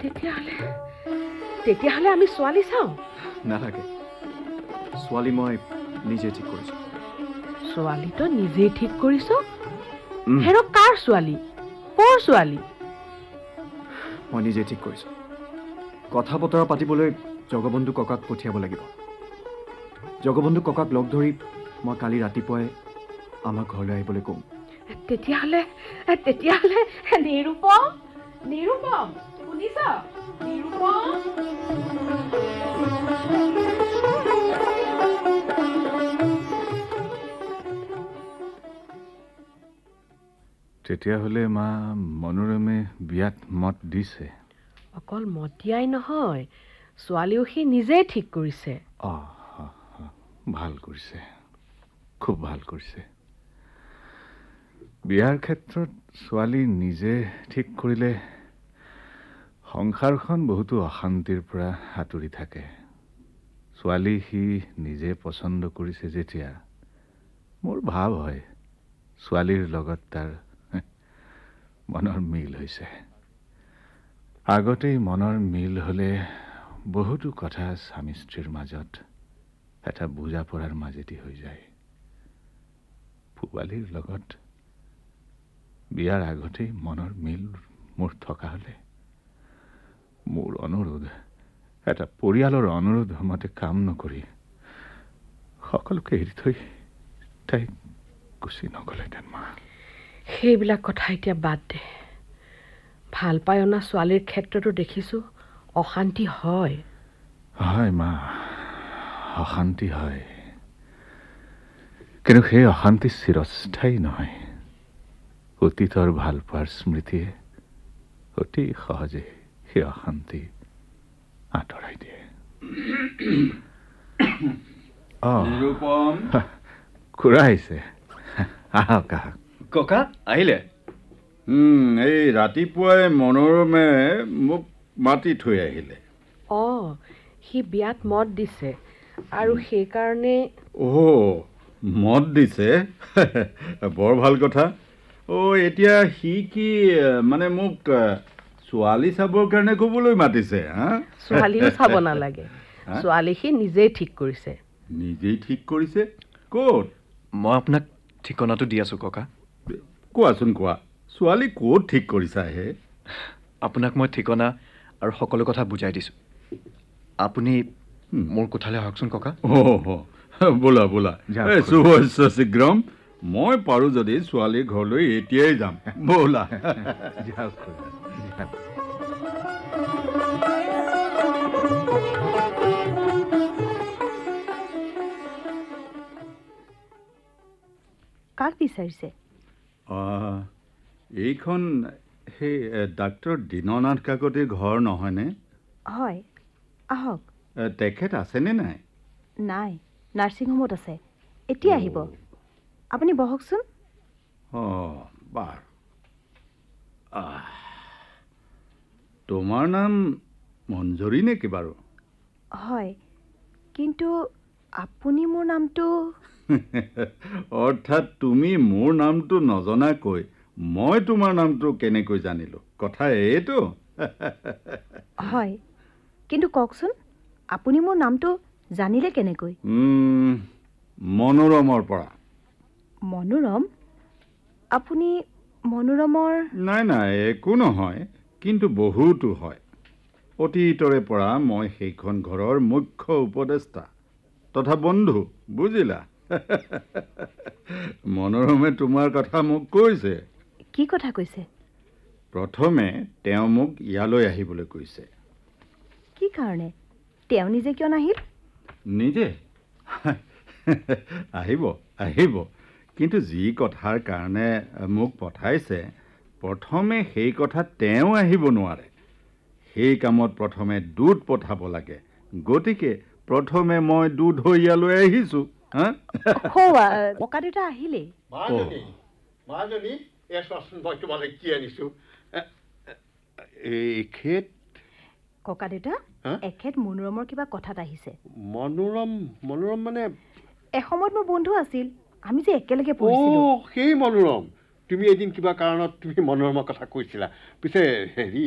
তেতিয়াহ'লে আমি ছোৱালী চাওঁ। নালাগে, ছোৱালী মই নিজে ঠিক কৰিছোঁ। ছোৱালীটো নিজেই ঠিক কৰিছ? হেৰক কাৰ ছোৱালী? ক'ৰ ছোৱালী? মই নিজে ঠিক কৰিছোঁ। কথা বতৰা পাতিবলৈ জগবন্ধু ককাক পঠিয়াব লাগিব। জগবন্ধু ককাক লগ ধৰি মই কালি ৰাতিপুৱাই আমাৰ ঘৰলৈ আহিবলৈ ক'ম। তেতিয়াহ'লে নিৰূপম শুনিছ? নিৰূপম। তেতিয়াহ'লে মা মনোৰমে বিয়াত মত দিছে? অকল মত দিয়াই নহয়, ছোৱালীও সি নিজেই ঠিক কৰিছে। ভাল কৰিছে, খুব ভাল কৰিছে। বিয়াৰ ক্ষেত্ৰত ছোৱালী নিজে ঠিক কৰিলে সংসাৰখন বহুতো অশান্তিৰ পৰা আঁতৰি থাকে। ছোৱালী সি নিজে পচন্দ কৰিছে যেতিয়া মোৰ ভাৱ হয় ছোৱালীৰ লগত তাৰ মনৰ মিল হৈছে। আগতেই মনৰ মিল হ'লে বহুতো কথা স্বামী স্ত্ৰীৰ মাজত এটা বুজা পৰাৰ মাজেদি হৈ যায়। পূবালীৰ লগত বিয়াৰ আগতেই মনৰ মিল মোৰ থকা হ'লে মোৰ অনুৰোধ, এটা পৰিয়ালৰ অনুৰোধ মতে কাম নকৰি সকলোকে এৰি থৈ তাইক গুচি নগ'লেহেঁতেন মা। সেইবিলাক কথা এতিয়া বাদ দে। ভাল পাই অনা ছোৱালীৰ ক্ষেত্ৰতো দেখিছোঁ অশান্তি হয়। হয় মা, অশান্তি হয়, কিন্তু সেই অশান্তি চিৰস্থায়ী নহয়। অতীতৰ ভাল পোৱাৰ স্মৃতিয়ে অতি সহজে সেই অশান্তি আঁতৰাই দিয়ে। নিৰূপম, খুৰা আহিছে, আহক আহক। ককা আহিলে? এই ৰাতিপুৱাই মনোৰমে মোক মাতি থৈ আহিলে। সি বিয়াত মত দিছে আৰু সেইকাৰণে। মত দিছে? বৰ ভাল কথা। এতিয়া সি কি মানে মোক ছোৱালী চাবৰ কাৰণে ক'বলৈ মাতিছে? ছোৱালীও চাব নালাগে, ছোৱালী সি নিজেই ঠিক কৰিছে। নিজেই ঠিক কৰিছে? ক'ত? মই আপোনাক ঠিকনাটো দি আছোঁ ককা। কোৱাচোন কোৱা, ছোৱালী ক'ত ঠিক কৰিছা হে? আপোনাক মই ঠিকনা আৰু সকলো কথা বুজাই দিছোঁ। আপুনি মোৰ কোঠালৈ আহকচোন ককা। বোলা বোলা, শুভস্য শীঘ্ৰম। মই পাৰোঁ যদি ছোৱালীৰ ঘৰলৈ এতিয়াই যাম। বোলা। কাক বিচাৰিছে? এইখন সেই ডাক্তৰ দীননাথ কাকতিৰ ঘৰ নহয়নে? হয়, আহক। তেখেত আছেনে নাই? নাই, নাৰ্ছিং হোমত আছে। এতিয়া আহিব। আপুনি বহকচোন। বাৰু। তোমাৰ নাম মঞ্জৰী নেকি বাৰু? হয়, কিন্তু আপুনি মোৰ নামটো। অৰ্থাৎ তুমি মোৰ নামটো নজনাকৈ মই তোমাৰ নামটো কেনেকৈ জানিলো? কথা এইটো। হয়, কিন্তু কওকচোন আপুনি মোৰ নামটো জানিলে কেনেকৈ? মনোৰমৰ পৰা। মনোৰম? আপুনি মনোৰমৰ? নাই, একো নহয়, কিন্তু বহুতো হয়। অতীতৰে পৰা মই সেইখন ঘৰৰ মুখ্য উপদেষ্টা তথা বন্ধু, বুজিলা? মনোৰমে তোমাৰ কথা মোক কৈছে। কি কথা কৈছে? প্ৰথমে তেওঁ মোক ইয়ালৈ আহিবলৈ কৈছে। কি কাৰণে? তেওঁ নিজে কিয় নাহিল? নিজে আহিব, কিন্তু যি কথাৰ কাৰণে মোক পঠাইছে প্ৰথমে সেই কথা তেওঁ আহিব নোৱাৰে। সেই কামত প্ৰথমে দূত পঠাব লাগে। গতিকে প্ৰথমে মই দূত হৈ ইয়ালৈ আহিছোঁ। ককা দেউতা আহিলেই। মাজনী, চোৱাচোন মই তোমালৈ কি আনিছোঁ। এখেত ককা দেউতা, এখেত মনোৰমৰ কিবা কথাত আহিছে। মনোৰম মানে? এসময়ত মোৰ বন্ধু আছিল, আমি যে একেলগে পঢ়িছিলোঁ। সেই মনোৰম। তুমি এদিন কিবা কাৰণত তুমি মনোৰমৰ কথা কৈছিলা। পিছে হেৰি